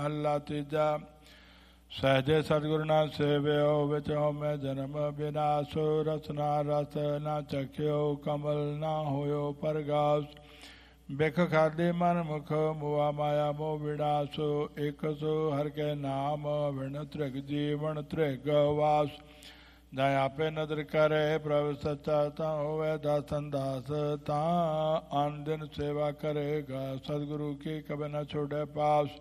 महला तीजा। सहजे सतगुरु न सेव्यो विच होमे जन्म विनाशो। रसना रस न चख्यो कमल न होयो परगास। बिख खादी मन मुख मुआ माया मोह विनाशो। एक सो हर के नाम विण त्रिग जीवन त्रिग वास। जाय आपे नदर करे प्रभ सच्चा ता होवे दासन दास। ता आन दिन सेवा करेगा सतगुरु की कभी न छोड़े पास।